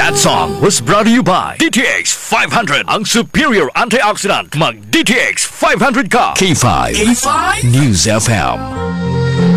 That song was brought to you by DTX 500, ang superior antioxidant. Mag DTX 500 ka. K5 News FM.